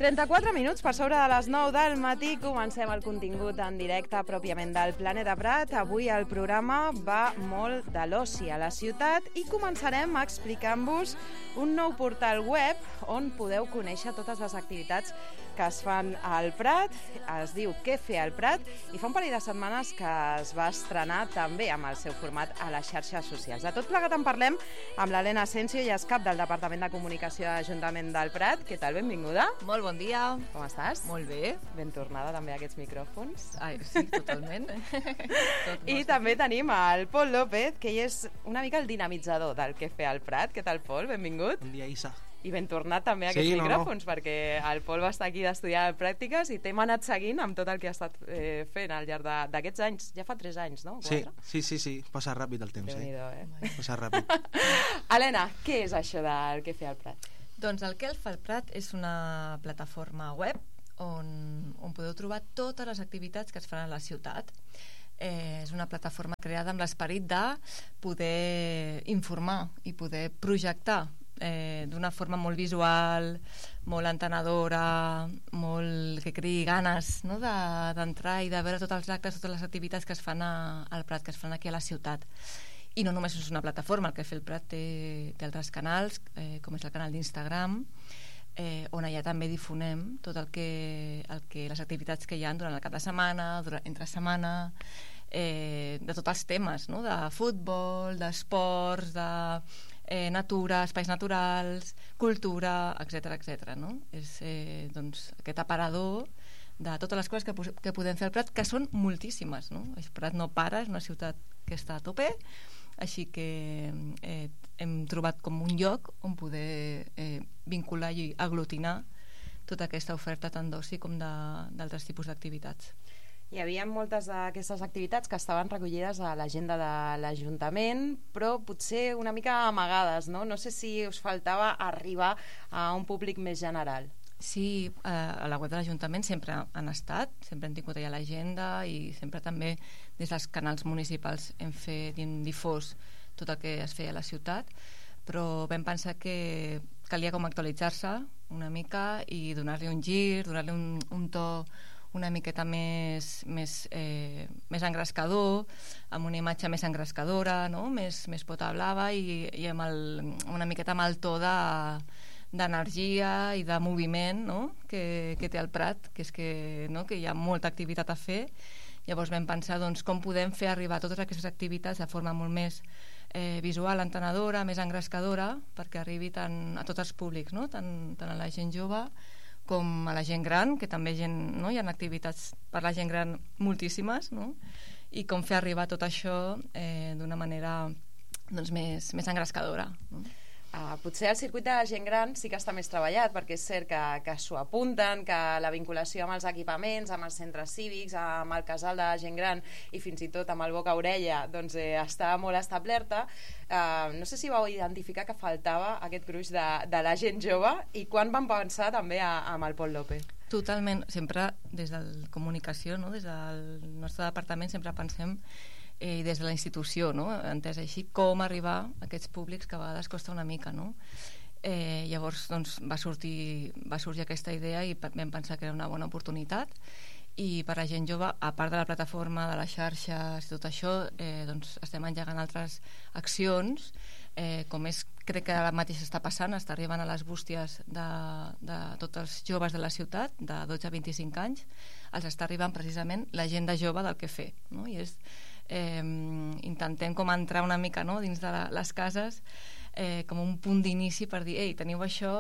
34 minuts per sobre de les 9 del matí. Comencem el contingut en directe pròpiament del Planeta Prat. Avui el programa va molt de l'oci a la ciutat i començarem explicant-vos un nou portal web on podeu conèixer totes les activitats que es fan al Prat. Es diu Què fer al Prat i fa un parell de setmanes que es va estrenar també amb el seu format a les xarxes socials. De tot plegat en parlem amb l'Helena Asensio, i és cap del Departament de Comunicació de l'Ajuntament del Prat. Què tal? Benvinguda. Molt bon dia. Com estàs? Molt bé. Ben tornada també a aquests micròfons. Ai, sí, totalment. I també tenim el Pol López, que és una mica el dinamitzador del Què fer al Prat. Què tal, Pol? Benvingut. Bon dia, Isa. I ben tornat també a aquests micròfons, perquè el Pol va estar aquí d'estudiar pràctiques i t'hem anat seguint amb tot el que ha estat fent al llarg d'aquests anys. Ja fa 3 anys, no? 4? Sí. Passa ràpid el temps. Déu-n'hi-do, Passa ràpid. Helena, què és això del Què fer al Prat? Doncs el Què fer al Prat és una plataforma web on podeu trobar totes les activitats que es fan a la ciutat. És una plataforma creada amb l'esperit de poder informar i poder projectar d'una forma molt visual, molt entenedora, molt que creï ganes, no? d'entrar i de veure tots els actes, totes les activitats que es fan al Prat, que es fan aquí a la ciutat. I no només és una plataforma, el Què fer al Prat té altres canals, com és el canal d'Instagram, on allà també difonem tot les activitats que hi ha durant el cap de setmana, entre setmana, de tots els temes, no? De futbol, d'esports, de natura, espais naturals, cultura, etc. No? És doncs, aquest aparador de totes les coses que podem fer al Prat, que són moltíssimes. No? El Prat no para, és una ciutat que està a tope, així que hem trobat com un lloc on poder vincular i aglutinar tota aquesta oferta tant d'oci com d'altres tipus d'activitats. Hi havia moltes d'aquestes activitats que estaven recollides a l'agenda de l'Ajuntament, però potser una mica amagades, no? No sé si us faltava arribar a un públic més general. Sí, a la web de l'Ajuntament sempre han estat, sempre hem tingut allà l'agenda i sempre també des dels canals municipals hem difós tot el que es feia a la ciutat, però vam pensar que calia com actualitzar-se una mica i donar-li un gir, donar-li un to una miqueta més engrescador, amb una imatge més engrescadora, no? més potablava i amb una miqueta amb el to d'energia i de moviment, no? que té el Prat, que és que hi ha molta activitat a fer. Llavors vam pensar doncs, com podem fer arribar totes aquestes activitats de forma molt més visual, entenedora, més engrescadora, perquè arribi tant a tots els públics, no? tant a la gent jove com a la gent gran, que també hi ha activitats per la gent gran moltíssimes, no? I com fer arribar tot això d'una manera doncs, més engrescadora, no? Potser el circuit de la gent gran sí que està més treballat, perquè és cert que s'ho apunten, que la vinculació amb els equipaments, amb els centres cívics, amb el casal de la gent gran i fins i tot amb el boca-orella doncs, està molt establerta. No sé si vau identificar que faltava aquest gruix de la gent jove i quan van pensar també amb el Pol López. Totalment, sempre des de la comunicació, no? Des del nostre departament sempre pensem i des de la institució, no? Entès així, com arribar a aquests públics que a vegades costa una mica, no? Llavors doncs, va sorgir aquesta idea i vam pensar que era una bona oportunitat, i per a gent jove, a part de la plataforma, de les xarxes i tot això, doncs estem engegant altres accions, com crec que ara mateix està passant, està arribant a les bústies de tots els joves de la ciutat, de 12 a 25 anys, els està arribant precisament l'agenda jove del Què fer, no? I intentem com entrar una mica, no? Dins de les cases, com un punt d'inici per dir, ei, teniu això,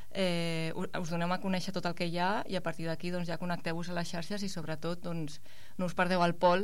us donem a conèixer tot el que hi ha i a partir d'aquí doncs, ja connecteu-vos a les xarxes i sobretot doncs, no us perdeu el Pol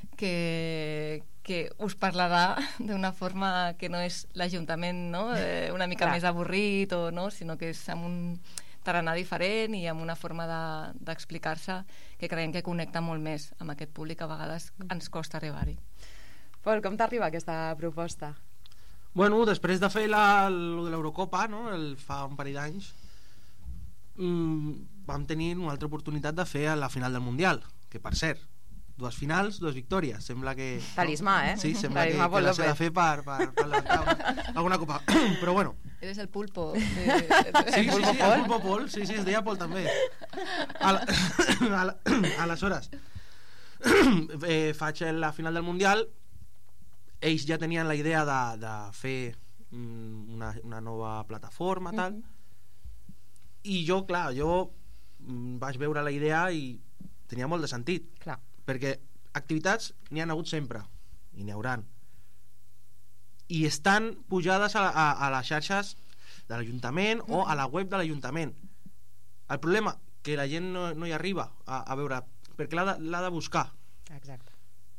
que us parlarà d'una forma que no és l'Ajuntament, no? Una mica més avorrit o no, sinó que és amb un tarannà diferent i amb una forma d'explicar-se que creiem que connecta molt més amb aquest públic que a vegades ens costa arribar-hi. Pol, com t'arriba aquesta proposta? Bueno, després de fer lo de l'Eurocopa, no? Fa un parell d'anys, vam tenir una altra oportunitat de fer la final del Mundial, que per cert dues finals, dues victòries. Sembla que... Talismà, Sí, sembla Talismà que la s'ha de López. fer per alguna copa. Però bueno... Eres el pulpo. Sí, el pulpo Pol. Sí, es deia Pol també. Aleshores, faig la final del Mundial. Ells ja tenien la idea de fer una nova plataforma, tal. I jo, clar, vaig veure la idea i tenia molt de sentit. Clar. Perquè activitats n'hi han hagut sempre, i n'hi hauran. I estan pujades a les xarxes de l'Ajuntament o a la web de l'Ajuntament. El problema, que la gent no hi arriba a veure, perquè l'ha de buscar. Exacte.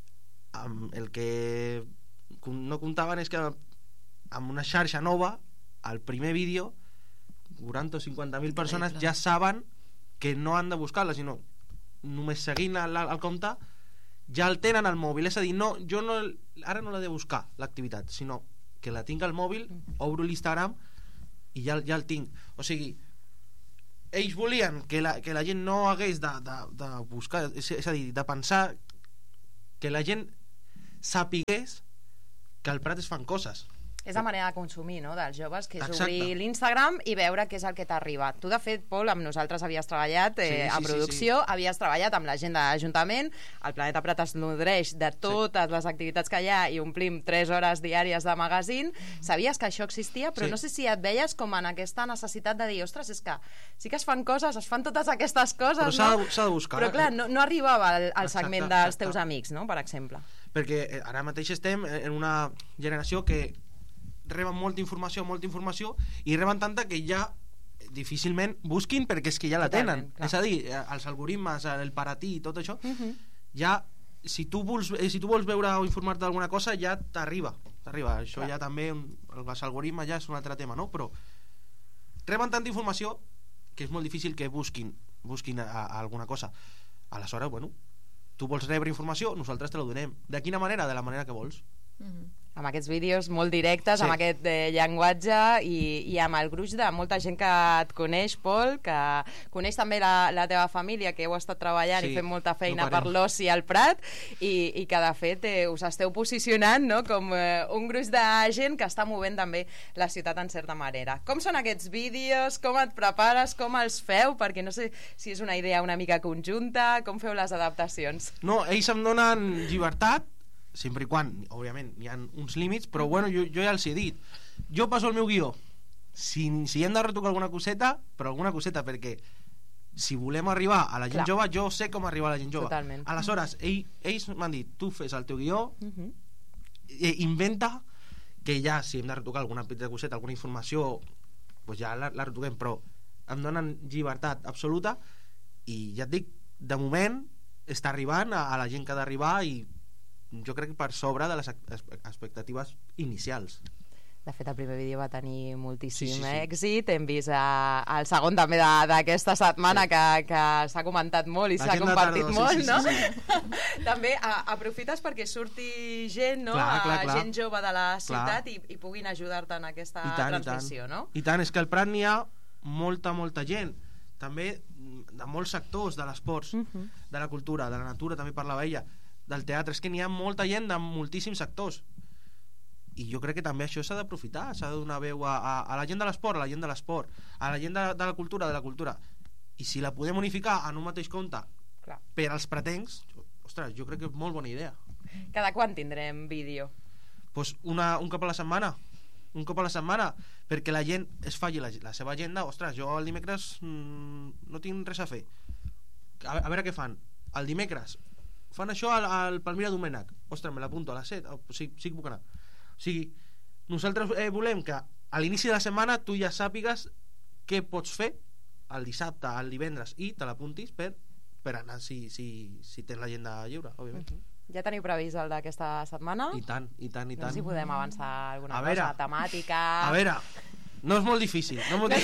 El que no comptaven és que amb una xarxa nova, al primer vídeo, 40 o 50.000 persones ja saben que no han de buscar-la, sinó només seguint el compte ja el tenen al mòbil. És a dir, ara no l'he de buscar l'activitat, sinó que la tinc al mòbil, obro l'Instagram i ja el tinc. O sigui, ells volien que la gent no hagués de buscar, és a dir, de pensar, que la gent sapigués que al Prat es fan coses. És la manera de consumir, no?, dels joves, que és Exacte. obrir l'Instagram i veure què és el que t'arriba. Tu, de fet, Pol, amb nosaltres havies treballat a producció, havies treballat amb la gent de l'Ajuntament, el Planeta Prat es nodreix de totes les activitats que hi ha i omplim 3 hores diàries de magazín. Sabies que això existia, però no sé si et veies com en aquesta necessitat de dir, ostres, és que sí que es fan coses, es fan totes aquestes coses, però s'ha de buscar. Però clar, no arribava al segment dels teus amics, no?, per exemple. Perquè ara mateix estem en una generació que reben molta informació i reben tanta que ja difícilment busquin, perquè és que ja la tenen. Clar. És a dir, els algoritmes, el per a ti i tot això, ja, si tu vols veure o informar-te d'alguna cosa, ja t'arriba. Això clar. Ja també, els algoritmes ja és un altre tema, no? Però reben tanta informació que és molt difícil que busquin alguna cosa. Aleshores, bueno, tu vols rebre informació, nosaltres te la donem. De quina manera? De la manera que vols. Amb aquests vídeos molt directes, amb aquest llenguatge i amb el gruix de molta gent que et coneix, Pol, que coneix també la teva família, que heu estat treballant i fent molta feina per l'oci al Prat i que de fet us esteu posicionant, no?, com un gruix de gent que està movent també la ciutat en certa manera. Com són aquests vídeos? Com et prepares? Com els feu? Perquè no sé si és una idea una mica conjunta. Com feu les adaptacions? No, ells em donen llibertat, sempre i quan, òbviament, hi ha uns límits, però bueno, jo ja els he dit. Jo passo el meu guió. Si hem de retocar alguna coseta, però alguna coseta, perquè si volem arribar a la gent jove, jo sé com arribar a la gent jove. Totalment. Aleshores, ells m'han dit, tu fes el teu guió, inventa, que ja, si hem de retocar alguna petita coseta, alguna informació, doncs ja la retoquem, però em donen llibertat absoluta i ja et dic, de moment està arribant a la gent que ha d'arribar i jo crec que per sobre de les expectatives inicials. De fet, el primer vídeo va tenir moltíssim èxit. Hem vist el segon també d'aquesta setmana que s'ha comentat molt i s'ha compartit molt, no? També aprofites perquè surti gent, no? Clar. Gent jove de la ciutat i puguin ajudar-te en aquesta transmissió, no? I tant, és que al Prat n'hi ha molta gent, també de molts sectors de l'esports, de la cultura, de la natura, també parlava ella, del teatre, és que n'hi ha molta gent de moltíssims sectors i jo crec que també això s'ha d'aprofitar, s'ha de donar veu a la gent de l'esport, a la gent de l'esport, a la gent de la cultura, i si la podem unificar en un mateix compte per als pretencs, ostres, jo crec que és molt bona idea. Cada quan tindrem vídeo? Pues un cop a la setmana, perquè la gent es faci la seva agenda. Ostres, jo el dimecres no tinc res a fer, a veure què fan el dimecres. Fan això al Palmira Domènec. Ostres, me l'apunto a les 7. Sí que puc anar. O sigui, nosaltres volem que a l'inici de la setmana tu ja sàpigues què pots fer el dissabte, el divendres, i te l'apuntis per anar si tens l'agenda lliure, òbviament. Ja teniu previst el d'aquesta setmana? I tant. No sé si podem avançar alguna cosa, temàtica... A veure... No és molt difícil.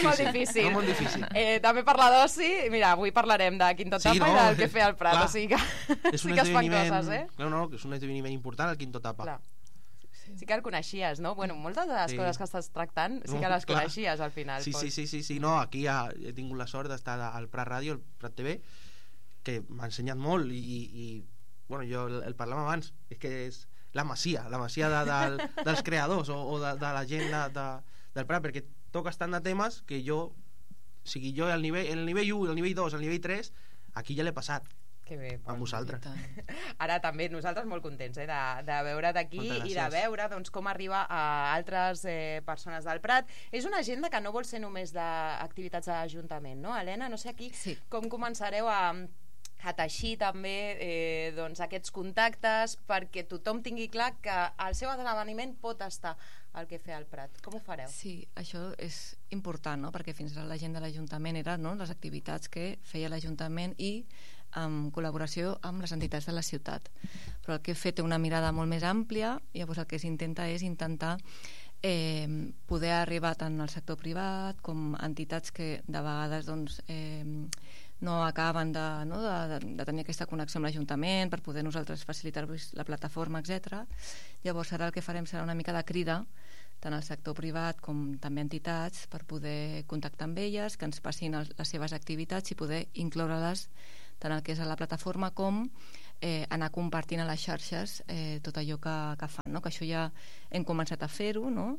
També parlar d'oci. Mira, avui parlarem de Quinto Tapa i del que fer al Prat. O sigui que sí que es fan coses, No, que és un esdeveniment important el Quinto Tapa. Sí que el coneixies, no? Bueno, moltes de les coses que estàs tractant sí que les coneixies al final. Sí. No, aquí he tingut la sort d'estar al Prat Ràdio, al Prat TV, que m'ha ensenyat molt i bueno, jo el parlàvem abans, és que és la masia dels creadors o de la gent del Prat, perquè toques tant de temes que jo, o sigui, jo el nivell 1, el nivell 2, el nivell 3, aquí ja l'he passat. Que bé, amb vosaltres. Ara també nosaltres molt contents de veure't aquí i de veure doncs, com arriba a altres persones del Prat. És una agenda que no vol ser només d'activitats de l'Ajuntament, no, Helena? No sé aquí com començareu a teixir també doncs, aquests contactes perquè tothom tingui clar que el seu esdeveniment pot estar al que fer al Prat. Com ho fareu? Sí, això és important, no? Perquè fins ara la gent de l'Ajuntament era, no?, les activitats que feia l'Ajuntament i en col·laboració amb les entitats de la ciutat. Però el que he fet té una mirada molt més àmplia, i llavors el que s'intenta és intentar poder arribar tant al sector privat com entitats que de vegades doncs, no acaben de tenir aquesta connexió amb l'Ajuntament per poder nosaltres facilitar-vos la plataforma, etc. Llavors ara el que farem serà una mica de crida tant al sector privat com també entitats per poder contactar amb elles, que ens passin les seves activitats i poder incloure-les tant el que és a la plataforma com anar compartint a les xarxes tot allò que fan, no? Que això ja hem començat a fer-ho, no?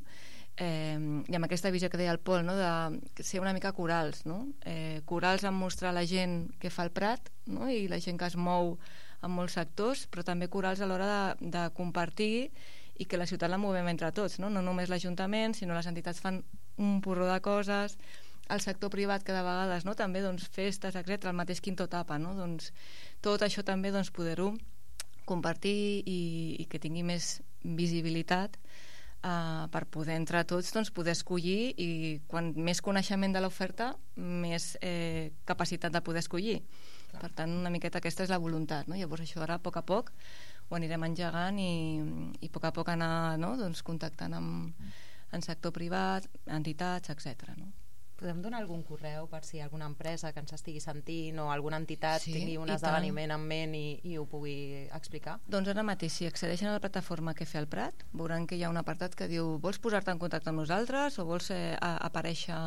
I amb aquesta visió que deia el Pol, no? De ser una mica corals, no? Corals en mostrar la gent que fa el Prat, no? I la gent que es mou en molts sectors, però també corals a l'hora de compartir i que la ciutat la movem entre tots, no? No només l'Ajuntament, sinó les entitats fan un porró de coses, el sector privat que de vegades, no? També doncs, festes, etc, el mateix Quinto Tapa, no? Doncs, tot això també doncs, poder-ho compartir i que tingui més visibilitat per poder entre tots doncs, poder escollir, i quan més coneixement de l'oferta més capacitat de poder escollir. Clar. Per tant, una miqueta aquesta és la voluntat, no? Llavors això ara a poc ho anirem engegant i a poc anar, no? Doncs, contactant amb sector privat, entitats, etc. No? Podem donar algun correu per si alguna empresa que ens estigui sentint o alguna entitat tingui un esdeveniment en ment i ho pugui explicar? Doncs ara mateix, si accedeixen a la plataforma Que fer al Prat, veuran que hi ha un apartat que diu vols posar-te en contacte amb nosaltres o vols aparèixer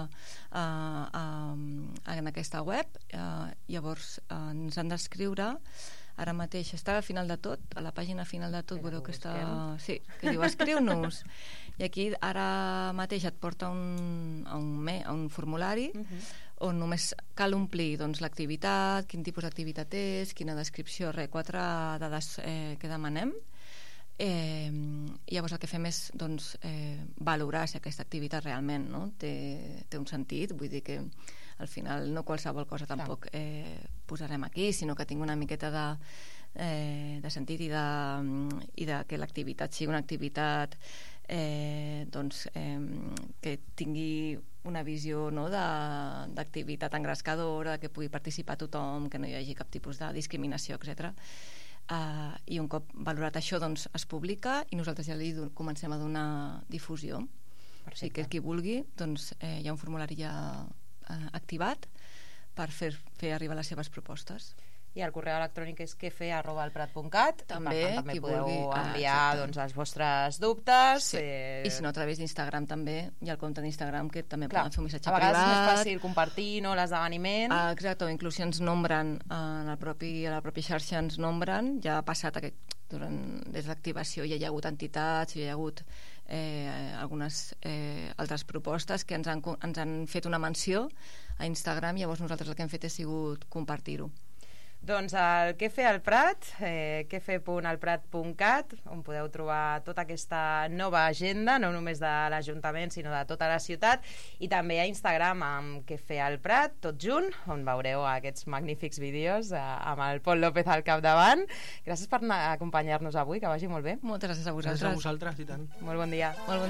en aquesta web. Llavors ens han d'escriure. Ara mateix està al final de tot, a la pàgina final de tot veureu que està... Sí, que diu escriu-nos. I aquí ara mateix et porta a un formulari on només cal omplir doncs, l'activitat, quin tipus d'activitat és, quina descripció, 4 dades que demanem. Llavors el que fem és doncs, valorar si aquesta activitat realment, no? té un sentit, vull dir que al final no qualsevol cosa tampoc posarem aquí, sinó que tingui una miqueta de sentit i de que l'activitat sigui una activitat doncs, que tingui una visió, no, d'activitat engrescadora, que pugui participar tothom, que no hi hagi cap tipus de discriminació, etc. I un cop valorat això doncs, es publica i nosaltres ja li comencem a donar difusió. Perfecte. O sigui que qui vulgui doncs, hi ha un formulari ja activat per fer arribar les seves propostes. I el correu electrònic és quefer@elprat.cat. També podeu enviar doncs, els vostres dubtes. Sí. I si no, a través d'Instagram també hi ha el compte d'Instagram que també poden fer un missatge privat. A vegades és més fàcil compartir, no, l'esdeveniment. Exacte, o inclús si ens nombren a la pròpia xarxa ens nombren, ja ha passat des de l'activació ja hi ha hagut entitats, hi ha hagut algunes altres propostes que ens han fet una menció a Instagram, llavors nosaltres el que hem fet ha sigut compartir-ho. Doncs el Que fer al Prat, quefer.elprat.cat, on podeu trobar tota aquesta nova agenda, no només de l'Ajuntament, sinó de tota la ciutat, i també a Instagram amb Que fer al Prat, tot junt, on veureu aquests magnífics vídeos amb el Pol López al capdavant. Gràcies per acompanyar-nos avui, que vagi molt bé. Moltes gràcies a vosaltres. Gràcies a vosaltres, i tant. Molt bon dia. Molt bon